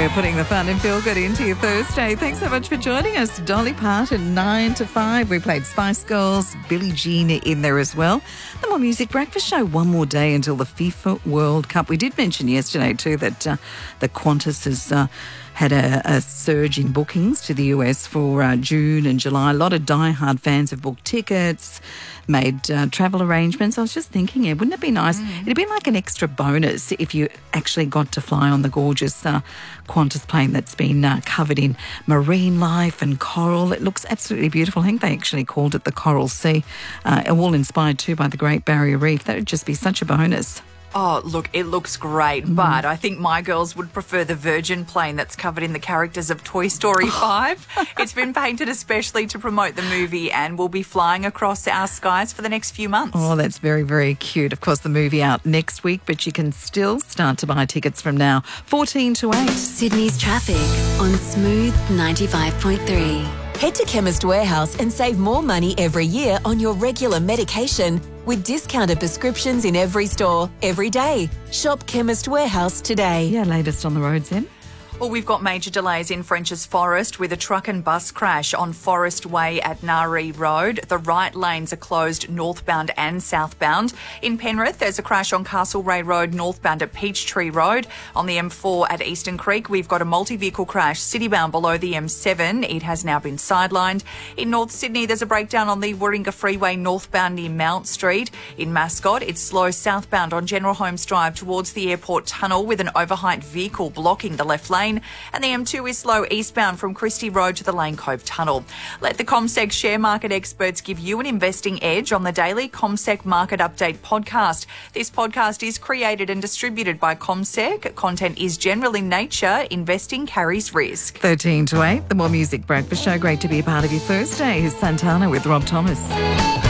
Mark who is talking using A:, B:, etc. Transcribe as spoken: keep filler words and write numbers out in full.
A: We're putting the fun and feel good into your Thursday. Thanks so much for joining us. Dolly Parton, nine to five. We played Spice Girls, Billie Jean in there as well. The More Music Breakfast Show, one more day until the FIFA World Cup. We did mention yesterday too that uh, the Qantas has uh, had a, a surge in bookings to the U S for uh, June and July. A lot of diehard fans have booked tickets, made uh, travel arrangements. I was just thinking, yeah, wouldn't it be nice? Mm. It'd be like an extra bonus if you actually got to fly on the gorgeous uh, Qantas plane that's been uh, covered in marine life and coral. It looks absolutely beautiful. I think they actually called it the Coral Sea, uh, all inspired too by the Great Barrier Reef. That would just be such a bonus.
B: Oh, look, it looks great, mm. but I think my girls would prefer the Virgin plane that's covered in the characters of Toy Story five. It's been painted especially to promote the movie and will be flying across our skies for the next few months.
A: Oh, that's very, very cute. Of course, the movie out next week, but you can still start to buy tickets from now. fourteen to eight.
C: Sydney's traffic on Smooth ninety-five point three.
D: Head to Chemist Warehouse and save more money every year on your regular medication with discounted prescriptions in every store, every day. Shop Chemist Warehouse today.
A: Yeah, latest on the roads then.
B: Well, we've got major delays in French's Forest with a truck and bus crash on Forest Way at Naree Road. The right lanes are closed northbound and southbound. In Penrith, there's a crash on Castlereagh Road northbound at Peachtree Road. On the M four at Eastern Creek, we've got a multi-vehicle crash citybound below the M seven. It has now been sidelined. In North Sydney, there's a breakdown on the Warringah Freeway northbound near Mount Street. In Mascot, it's slow southbound on General Holmes Drive towards the airport tunnel with an overheight vehicle blocking the left lane. And the M two is slow eastbound from Christie Road to the Lane Cove Tunnel. Let the CommSec share market experts give you an investing edge on the daily CommSec Market Update podcast. This podcast is created and distributed by CommSec. Content is general in nature. Investing carries risk.
A: thirteen to eight, the More Music Breakfast Show. Great to be a part of your Thursday. Here's Santana with Rob Thomas.